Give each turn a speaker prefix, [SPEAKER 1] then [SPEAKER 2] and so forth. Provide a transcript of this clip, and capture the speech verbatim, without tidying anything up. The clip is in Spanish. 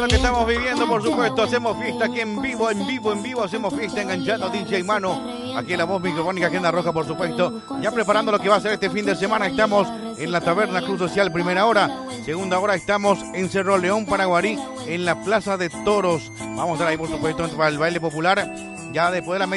[SPEAKER 1] que estamos viviendo, por supuesto. Hacemos fiesta aquí en vivo, en vivo, en vivo. Hacemos fiesta enganchando D J Mano. Aquí en la voz microfónica, Agenda Roja, por supuesto. Ya preparando lo que va a ser este fin de semana. Estamos en la Taberna Cruz Social, primera hora. Segunda hora estamos en Cerro León, Paraguarí, en la Plaza de Toros. Vamos a estar ahí, por supuesto, para el baile popular. Ya después de la media.